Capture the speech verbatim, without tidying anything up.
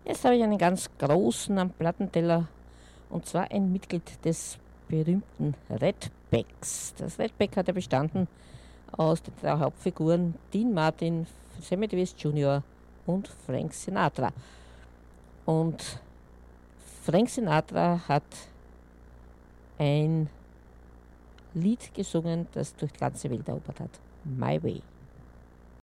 Jetzt habe ich einen ganz großen am Plattenteller, und zwar ein Mitglied des berühmten Redbacks. Das Redback hat ja bestanden aus den drei Hauptfiguren Dean Martin, Sammy Davis Junior und Frank Sinatra. Und Frank Sinatra hat ein Lied gesungen, das durch die ganze Welt erobert hat. My Way.